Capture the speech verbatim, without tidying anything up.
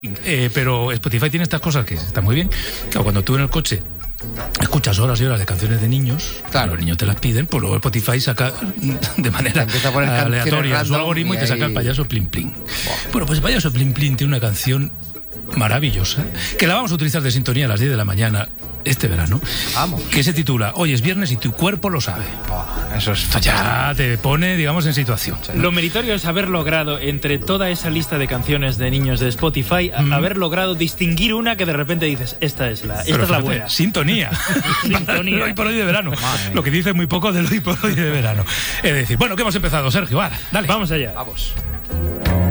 Eh, pero Spotify tiene estas cosas que están muy bien. Claro, cuando tú en el coche escuchas horas y horas de canciones de niños, claro, los niños te las piden, pues luego Spotify saca de manera aleatoria su algoritmo y, y te saca el payaso Plin Plin. Wow. Bueno, pues el payaso Plin Plin tiene una canción maravillosa que la vamos a utilizar de sintonía a las diez de la mañana este verano. Vamos. Que se titula Hoy es viernes y tu cuerpo lo sabe. Oh, eso es ya te pone, digamos, en situación. ¿No? Lo meritorio es haber logrado, entre toda esa lista de canciones de niños de Spotify, mm. haber logrado distinguir una que de repente dices, esta es la, esta Pero es la fíjate, buena. Sintonía. Sintonía. Hoy por hoy de verano. Madre Lo que dice muy poco del hoy por hoy de verano. Es decir, bueno, que hemos empezado, Sergio. Vale, dale. Vamos allá. Vamos.